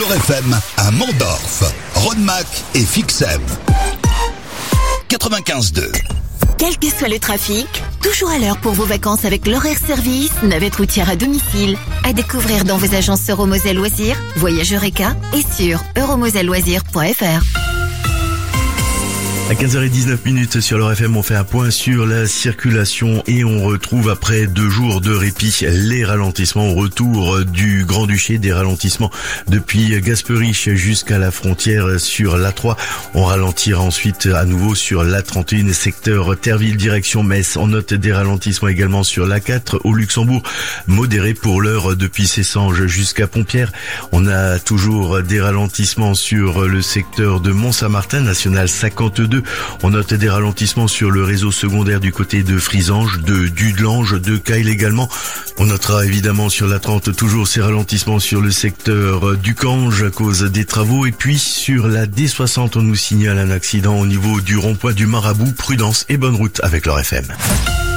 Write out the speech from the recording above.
l'Or FM à Mondorf, Rodemack et Fixem. 95.2. Quel que soit le trafic, toujours à l'heure pour vos vacances avec l'horaire service, navette routière à domicile. À découvrir dans vos agences Euromoselle Loisirs, Voyage Eureka et sur euromoselleloisirs.fr. À 15h19 sur l'Or FM, on fait un point sur la circulation et on retrouve après 2 jours de répit les ralentissements au retour du Grand-Duché, des ralentissements depuis Gasperich jusqu'à la frontière sur l'A3. On ralentira ensuite à nouveau sur l'A31 secteur Terville direction Metz. On note des ralentissements également sur l'A4 au Luxembourg, modéré pour l'heure depuis Cessanges jusqu'à Pompierre. On a toujours des ralentissements sur le secteur de Mont-Saint-Martin, national 52. On note des ralentissements sur le réseau secondaire du côté de Frisange, de Dudelange, de Cail également. On notera évidemment sur la 30 toujours ces ralentissements sur le secteur du Cange à cause des travaux. Et puis sur la D60, on nous signale un accident au niveau du rond-point du Marabout. Prudence et bonne route avec l'Or FM.